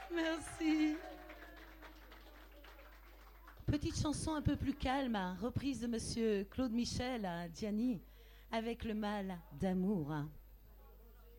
Merci. Petite chanson un peu plus calme, reprise de Monsieur Claude Michel à Diani, avec le mal d'amour.